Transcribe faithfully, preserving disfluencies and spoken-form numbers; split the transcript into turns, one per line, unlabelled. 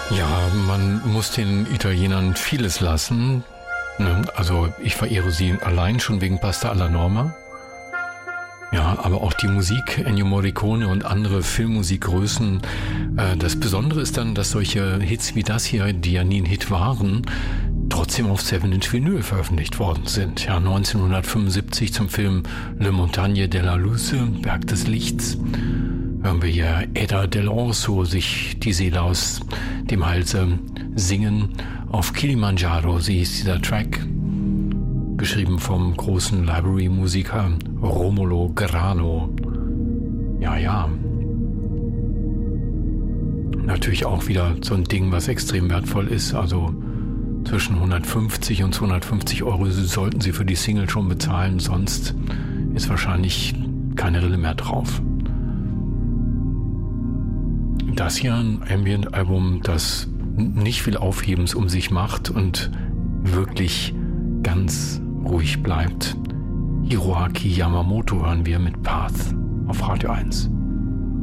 Ja, man muss den Italienern vieles lassen. Also ich verehre sie allein schon wegen Pasta alla Norma. Ja, aber auch die Musik, Ennio Morricone und andere Filmmusikgrößen. Das Besondere ist dann, dass solche Hits wie das hier, die ja nie ein Hit waren, trotzdem auf seven inch Vinyl veröffentlicht worden sind. Ja, neunzehnhundertfünfundsiebzig zum Film Le Montagne della Luce, Berg des Lichts, hören wir hier Eda dell'Orso sich die Seele aus dem Halse singen. Auf Kilimanjaro, sie ist dieser Track, geschrieben vom großen Library-Musiker Romolo Grano. Ja, ja. Natürlich auch wieder so ein Ding, was extrem wertvoll ist. Also zwischen hundertfünfzig und zweihundertfünfzig Euro sollten Sie für die Single schon bezahlen, sonst ist wahrscheinlich keine Rille mehr drauf. Das hier ein Ambient-Album, das nicht viel Aufhebens um sich macht und wirklich ganz ruhig bleibt. Hiroaki Yamamoto hören wir mit Path auf Radio eins.